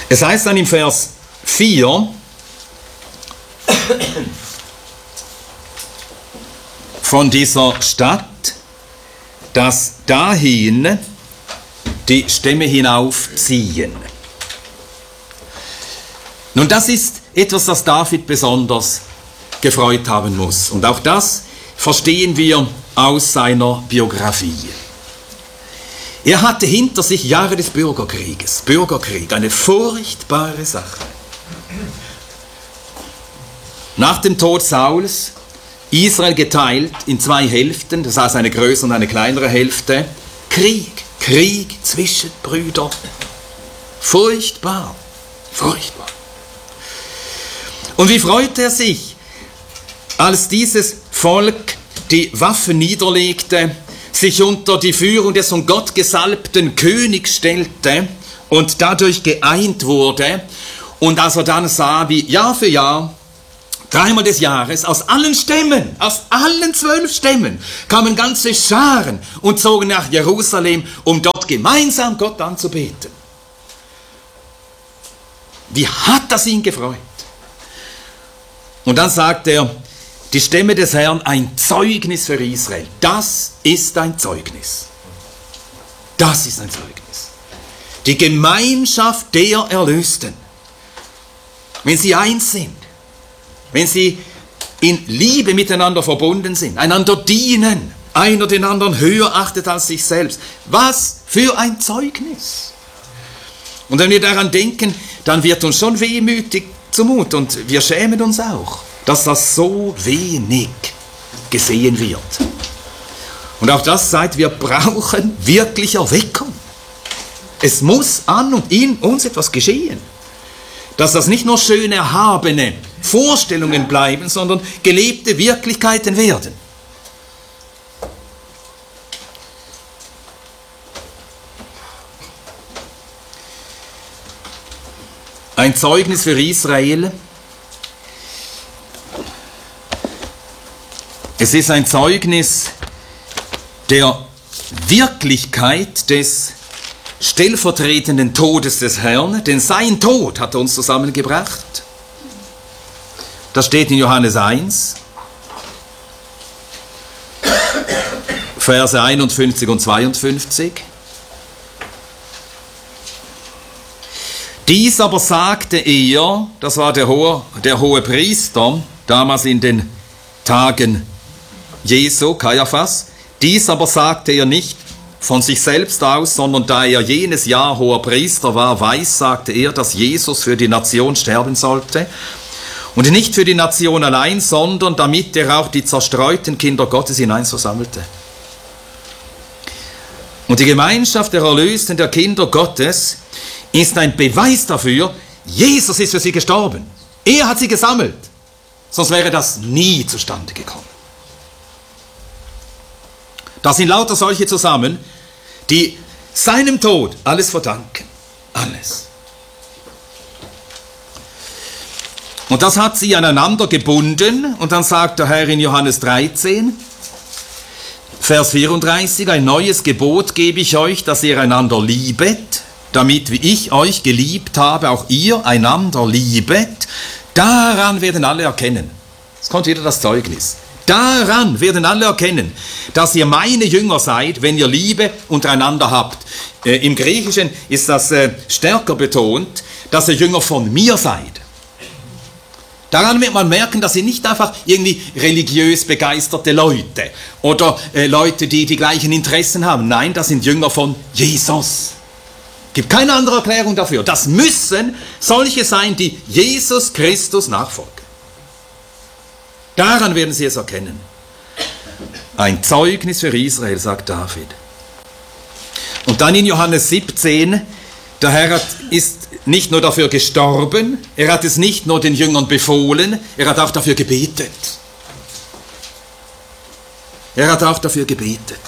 Es heißt dann im Vers 4 von dieser Stadt, dass dahin die Stämme hinaufziehen. Nun, das ist etwas, das David besonders gefreut haben muss. Und auch das verstehen wir aus seiner Biografie. Er hatte hinter sich Jahre des Bürgerkrieges. Bürgerkrieg, eine furchtbare Sache. Nach dem Tod Sauls, Israel geteilt in 2 Hälften, das heißt eine größere und eine kleinere Hälfte. Krieg zwischen Brüdern. Furchtbar, furchtbar. Und wie freute er sich, als dieses Volk die Waffen niederlegte, sich unter die Führung des von Gott gesalbten Königs stellte und dadurch geeint wurde. Und als er dann sah, wie Jahr für Jahr, 3-mal des Jahres, aus allen Stämmen, aus allen 12 Stämmen, kamen ganze Scharen und zogen nach Jerusalem, um dort gemeinsam Gott anzubeten. Wie hat das ihn gefreut? Und dann sagt er, die Stämme des Herrn, ein Zeugnis für Israel. Das ist ein Zeugnis. Das ist ein Zeugnis. Die Gemeinschaft der Erlösten. Wenn sie eins sind, wenn sie in Liebe miteinander verbunden sind, einander dienen, einer den anderen höher achtet als sich selbst. Was für ein Zeugnis. Und wenn wir daran denken, dann wird uns schon wehmütig zumut und wir schämen uns auch, dass das so wenig gesehen wird. Und auch das zeigt, wir brauchen wirklich Erweckung. Es muss an und in uns etwas geschehen. Dass das nicht nur schön erhabene Vorstellungen bleiben, sondern gelebte Wirklichkeiten werden. Ein Zeugnis für Israel. Es ist ein Zeugnis der Wirklichkeit des stellvertretenden Todes des Herrn, denn sein Tod hat er uns zusammengebracht. Das steht in Johannes 1, Verse 51 und 52. Dies aber sagte er, das war der hohe Priester, damals in den Tagen Jesu, Kaiaphas, dies aber sagte er nicht von sich selbst aus, sondern da er jenes Jahr hoher Priester war, weissagte er, dass Jesus für die Nation sterben sollte. Und nicht für die Nation allein, sondern damit er auch die zerstreuten Kinder Gottes hinein versammelte. Und die Gemeinschaft der Erlösten, der Kinder Gottes, ist ein Beweis dafür, Jesus ist für sie gestorben. Er hat sie gesammelt. Sonst wäre das nie zustande gekommen. Da sind lauter solche zusammen, die seinem Tod alles verdanken. Alles. Und das hat sie aneinander gebunden. Und dann sagt der Herr in Johannes 13, Vers 34, ein neues Gebot gebe ich euch, dass ihr einander liebet, damit, wie ich euch geliebt habe, auch ihr einander liebet. Daran werden alle erkennen. Jetzt kommt wieder das Zeugnis. Daran werden alle erkennen, dass ihr meine Jünger seid, wenn ihr Liebe untereinander habt. Im Griechischen ist das stärker betont, dass ihr Jünger von mir seid. Daran wird man merken, dass sie nicht einfach irgendwie religiös begeisterte Leute oder Leute, die die gleichen Interessen haben. Nein, das sind Jünger von Jesus. Gibt keine andere Erklärung dafür. Das müssen solche sein, die Jesus Christus nachfolgen. Daran werden sie es erkennen. Ein Zeugnis für Israel, sagt David. Und dann in Johannes 17, der Herr ist nicht nur dafür gestorben, er hat es nicht nur den Jüngern befohlen, er hat auch dafür gebetet. Er hat auch dafür gebetet,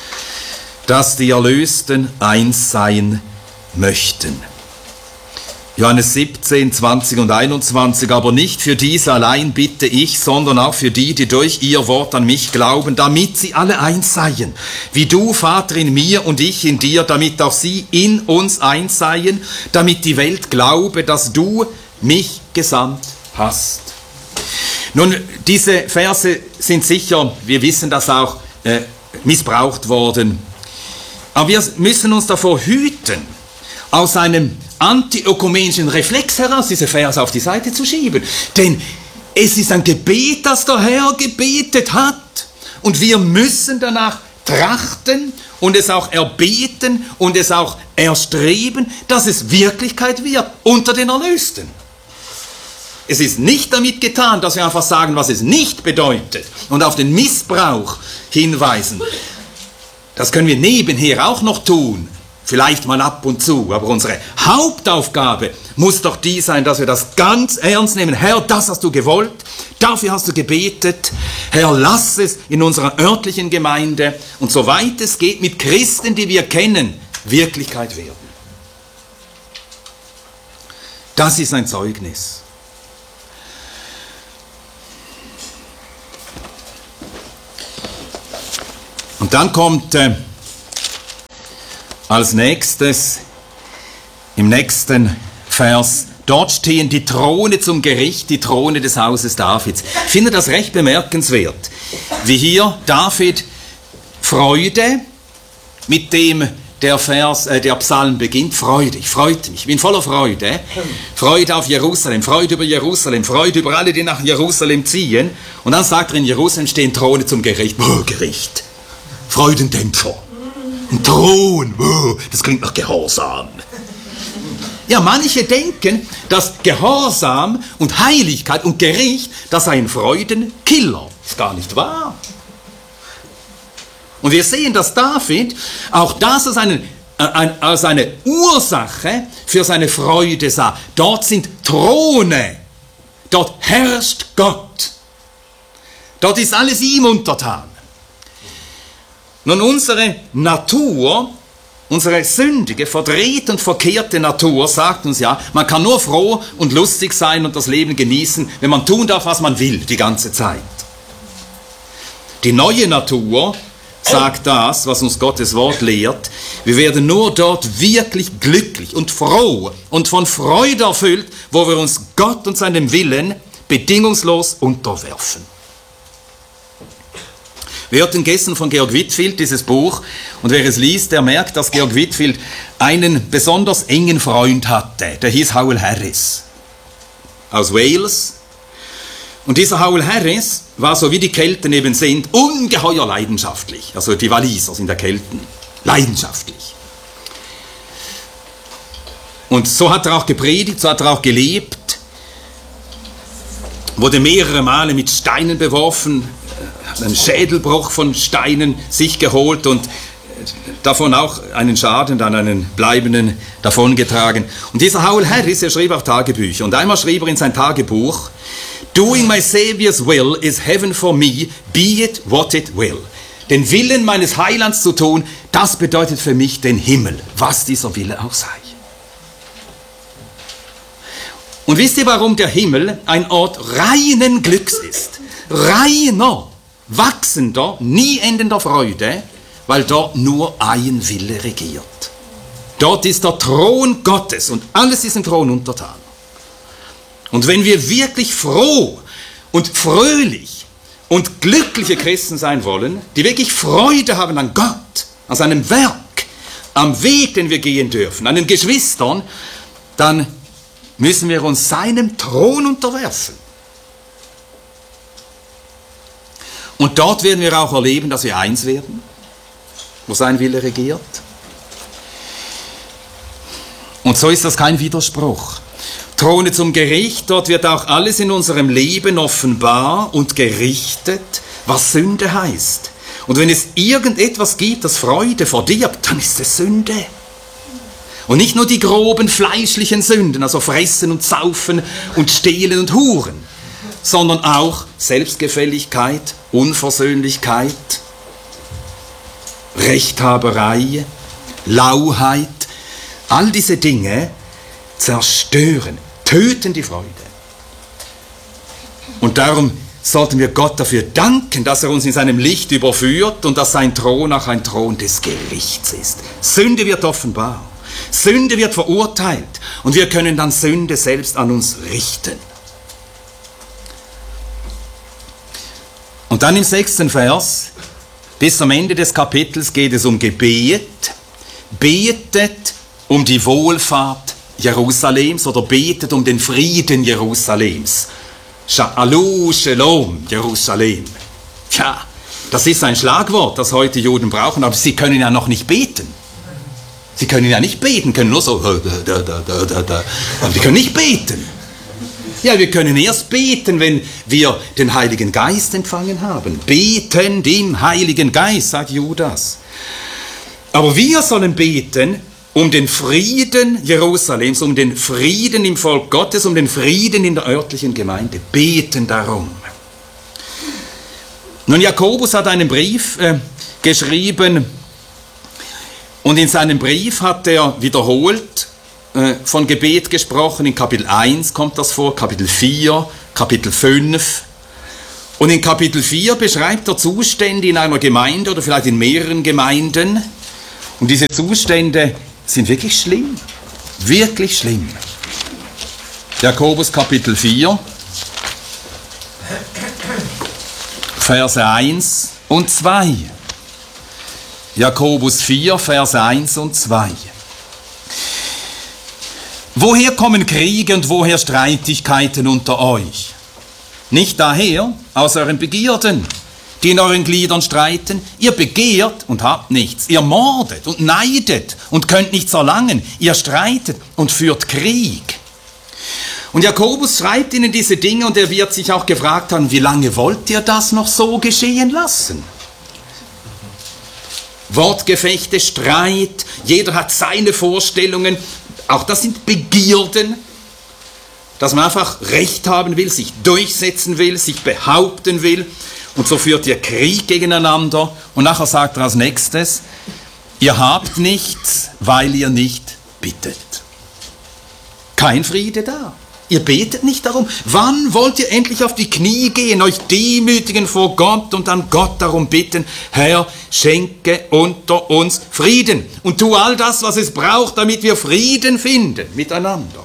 dass die Erlösten eins sein möchten. Johannes 17, 20 und 21, aber nicht für diese allein bitte ich, sondern auch für die, die durch ihr Wort an mich glauben, damit sie alle eins seien. Wie du, Vater, in mir und ich in dir, damit auch sie in uns eins seien, damit die Welt glaube, dass du mich gesandt hast. Nun, diese Verse sind sicher, wir wissen das auch, missbraucht worden. Aber wir müssen uns davor hüten, aus einem antiökumenischen Reflex heraus diese Verse auf die Seite zu schieben. Denn es ist ein Gebet, das der Herr gebetet hat. Und wir müssen danach trachten und es auch erbeten und es auch erstreben, dass es Wirklichkeit wird unter den Erlösten. Es ist nicht damit getan, dass wir einfach sagen, was es nicht bedeutet und auf den Missbrauch hinweisen. Das können wir nebenher auch noch tun. Vielleicht mal ab und zu, aber unsere Hauptaufgabe muss doch die sein, dass wir das ganz ernst nehmen. Herr, das hast du gewollt, dafür hast du gebetet. Herr, lass es in unserer örtlichen Gemeinde und soweit es geht mit Christen, die wir kennen, Wirklichkeit werden. Das ist ein Zeugnis. Und dann kommt als nächstes, im nächsten Vers, dort stehen die Throne zum Gericht, die Throne des Hauses Davids. Ich finde das recht bemerkenswert, wie hier David Freude, mit dem der Psalm beginnt, Freude, ich freute mich, ich bin voller Freude, Freude auf Jerusalem, Freude über alle, die nach Jerusalem ziehen. Und dann sagt er, in Jerusalem stehen Throne zum Gericht, Gericht, Freudendämpfer. Ein Thron, das klingt nach Gehorsam. Ja, manche denken, dass Gehorsam und Heiligkeit und Gericht, das sei ein Freudenkiller. Ist gar nicht wahr. Und wir sehen, dass David auch das als eine Ursache für seine Freude sah. Dort sind Throne, dort herrscht Gott. Dort ist alles ihm untertan. Nun, unsere Natur, unsere sündige, verdrehte und verkehrte Natur sagt uns ja, man kann nur froh und lustig sein und das Leben genießen, wenn man tun darf, was man will, die ganze Zeit. Die neue Natur sagt das, was uns Gottes Wort lehrt. Wir werden nur dort wirklich glücklich und froh und von Freude erfüllt, wo wir uns Gott und seinem Willen bedingungslos unterwerfen. Wir hörten gestern von Georg Whitefield dieses Buch und wer es liest, der merkt, dass Georg Whitefield einen besonders engen Freund hatte. Der hieß Howell Harris aus Wales. Und dieser Howell Harris war, so wie die Kelten eben sind, ungeheuer leidenschaftlich. Also die Waliser sind der Kelten. Leidenschaftlich. Und so hat er auch gepredigt, so hat er auch gelebt. Wurde mehrere Male mit Steinen beworfen, einen Schädelbruch von Steinen sich geholt und davon auch einen Schaden, dann einen bleibenden davongetragen. Und dieser Howell Harris, er schrieb auch Tagebücher. Und einmal schrieb er in sein Tagebuch, Doing my Saviour's will is heaven for me, be it what it will. Den Willen meines Heilands zu tun, das bedeutet für mich den Himmel, was dieser Wille auch sei. Und wisst ihr, warum der Himmel ein Ort reinen Glücks ist? Reiner, wachsender, nie endender Freude, weil dort nur ein Wille regiert. Dort ist der Thron Gottes und alles ist im Thron untertan. Und wenn wir wirklich froh und fröhlich und glückliche Christen sein wollen, die wirklich Freude haben an Gott, an seinem Werk, am Weg, den wir gehen dürfen, an den Geschwistern, dann müssen wir uns seinem Thron unterwerfen. Und dort werden wir auch erleben, dass wir eins werden, wo sein Wille regiert. Und so ist das kein Widerspruch. Throne zum Gericht, dort wird auch alles in unserem Leben offenbar und gerichtet, was Sünde heißt. Und wenn es irgendetwas gibt, das Freude verdirbt, dann ist es Sünde. Und nicht nur die groben fleischlichen Sünden, also Fressen und Saufen und Stehlen und Huren, sondern auch Selbstgefälligkeit, Unversöhnlichkeit, Rechthaberei, Lauheit. All diese Dinge zerstören, töten die Freude. Und darum sollten wir Gott dafür danken, dass er uns in seinem Licht überführt und dass sein Thron auch ein Thron des Gerichts ist. Sünde wird offenbar, Sünde wird verurteilt und wir können dann Sünde selbst an uns richten. Und dann im 6. Vers, bis zum Ende des Kapitels geht es um Gebet. Betet um die Wohlfahrt Jerusalems oder betet um den Frieden Jerusalems. Shalom, Shalom, Jerusalem. Tja, das ist ein Schlagwort, das heute Juden brauchen, aber sie können ja noch nicht beten. Sie können ja nicht beten, können nur so, aber sie können nicht beten. Ja, wir können erst beten, wenn wir den Heiligen Geist empfangen haben. Betend im Heiligen Geist, sagt Judas. Aber wir sollen beten um den Frieden Jerusalems, um den Frieden im Volk Gottes, um den Frieden in der örtlichen Gemeinde. Beten darum. Nun, Jakobus hat einen Brief geschrieben und in seinem Brief hat er wiederholt von Gebet gesprochen. In Kapitel 1 kommt das vor, Kapitel 4, Kapitel 5. Und in Kapitel 4 beschreibt er Zustände in einer Gemeinde oder vielleicht in mehreren Gemeinden. Und diese Zustände sind wirklich schlimm. Wirklich schlimm. Jakobus Kapitel 4, Verse 1 und 2. Jakobus 4, Verse 1 und 2. Woher kommen Kriege und woher Streitigkeiten unter euch? Nicht daher, aus euren Begierden, die in euren Gliedern streiten. Ihr begehrt und habt nichts. Ihr mordet und neidet und könnt nichts erlangen. Ihr streitet und führt Krieg. Und Jakobus schreibt ihnen diese Dinge und er wird sich auch gefragt haben, wie lange wollt ihr das noch so geschehen lassen? Wortgefechte, Streit, jeder hat seine Vorstellungen. Auch das sind Begierden, dass man einfach Recht haben will, sich durchsetzen will, sich behaupten will. Und so führt ihr Krieg gegeneinander. Und nachher sagt er als nächstes, ihr habt nichts, weil ihr nicht bittet. Kein Friede da. Ihr betet nicht darum. Wann wollt ihr endlich auf die Knie gehen, euch demütigen vor Gott und dann Gott darum bitten, Herr, schenke unter uns Frieden und tu all das, was es braucht, damit wir Frieden finden miteinander.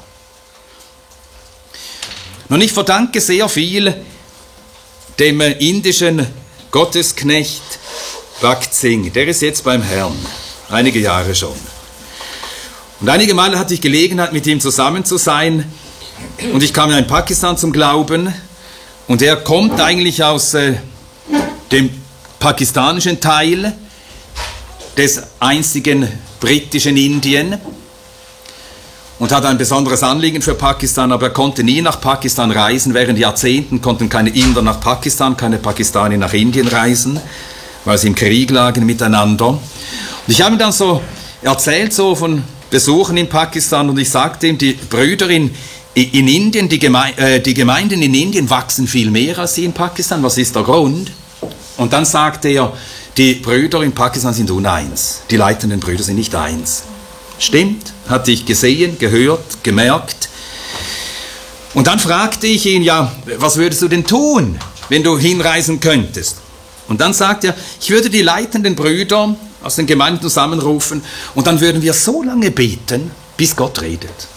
Nun, ich verdanke sehr viel dem indischen Gottesknecht Bhakt Singh. Der ist jetzt beim Herrn, einige Jahre schon. Und einige Male hatte ich Gelegenheit, mit ihm zusammen zu sein. Und ich kam ja in Pakistan zum Glauben. Und er kommt eigentlich aus dem pakistanischen Teil des einzigen britischen Indien. Und hat ein besonderes Anliegen für Pakistan, aber er konnte nie nach Pakistan reisen. Während Jahrzehnten konnten keine Inder nach Pakistan, keine Pakistani nach Indien reisen, weil sie im Krieg lagen miteinander. Und ich habe ihm dann so erzählt, so von Besuchen in Pakistan, und ich sagte ihm, die Brüder in Indien, die Gemeinden in Indien wachsen viel mehr als sie in Pakistan. Was ist der Grund? Und dann sagte er, die Brüder in Pakistan sind uneins. Die leitenden Brüder sind nicht eins. Stimmt, hatte ich gesehen, gehört, gemerkt. Und dann fragte ich ihn, ja, was würdest du denn tun, wenn du hinreisen könntest? Und dann sagte er, ich würde die leitenden Brüder aus den Gemeinden zusammenrufen und dann würden wir so lange beten, bis Gott redet.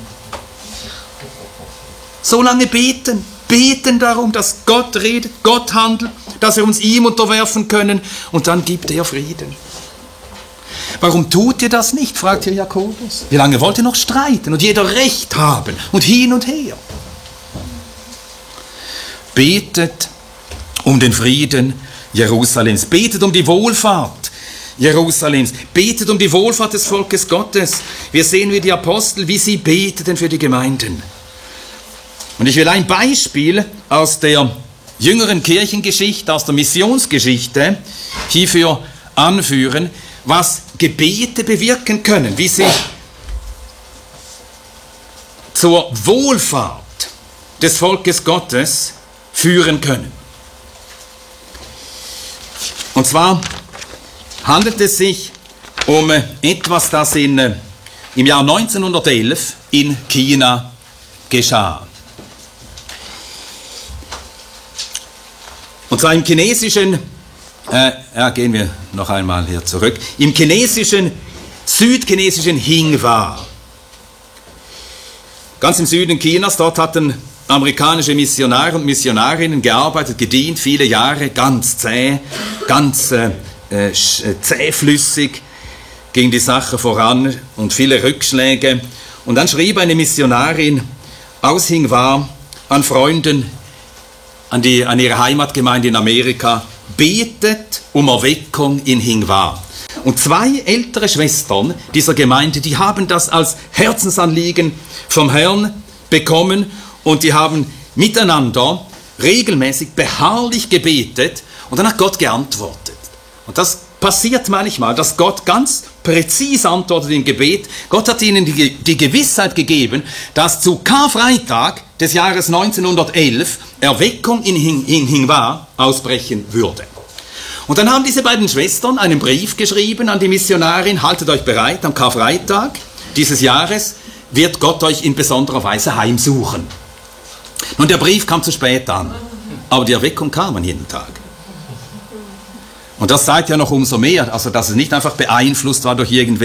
So lange beten, beten darum, dass Gott redet, Gott handelt, dass wir uns ihm unterwerfen können und dann gibt er Frieden. Warum tut ihr das nicht, fragt hier Jakobus. Wie lange wollt ihr noch streiten und jeder Recht haben und hin und her? Betet um den Frieden Jerusalems, betet um die Wohlfahrt Jerusalems, betet um die Wohlfahrt des Volkes Gottes. Wir sehen, wie die Apostel, wie sie beteten für die Gemeinden. Und ich will ein Beispiel aus der jüngeren Kirchengeschichte, aus der Missionsgeschichte hierfür anführen, was Gebete bewirken können, wie sie zur Wohlfahrt des Volkes Gottes führen können. Und zwar handelt es sich um etwas, das in im Jahr 1911 in China geschah. Und zwar im chinesischen, gehen wir noch einmal hier zurück, im südchinesischen Hingwa. Ganz im Süden Chinas, dort hatten amerikanische Missionare und Missionarinnen gearbeitet, gedient, viele Jahre, ganz zäh, ganz zähflüssig ging die Sache voran und viele Rückschläge. Und dann schrieb eine Missionarin aus Hingwa an Freunden, an ihre Heimatgemeinde in Amerika: betet um Erweckung in Hingwa. Und 2 ältere Schwestern dieser Gemeinde, die haben das als Herzensanliegen vom Herrn bekommen und die haben miteinander regelmäßig beharrlich gebetet und dann hat Gott geantwortet. Und das passiert manchmal, dass Gott ganz präzise antwortet im Gebet. Gott hat ihnen die Gewissheit gegeben, dass zu Karfreitag des Jahres 1911 Erweckung in Hingwa ausbrechen würde. Und dann haben diese beiden Schwestern einen Brief geschrieben an die Missionarin: haltet euch bereit, am Karfreitag dieses Jahres wird Gott euch in besonderer Weise heimsuchen. Nun, der Brief kam zu spät an, aber die Erweckung kam an jedem Tag. Und das zeigt ja noch umso mehr, also dass es nicht einfach beeinflusst war durch irgendwelche